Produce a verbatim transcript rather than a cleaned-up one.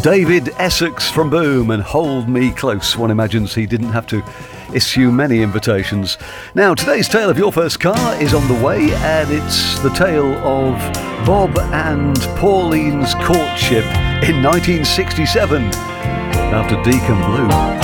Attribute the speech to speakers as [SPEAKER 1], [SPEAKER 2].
[SPEAKER 1] David Essex from Boom and Hold Me Close. One imagines he didn't have to issue many invitations. Now, today's tale of your first car is on the way, and it's the tale of Bob and Pauline's courtship in nineteen sixty-seven after Deacon Blue.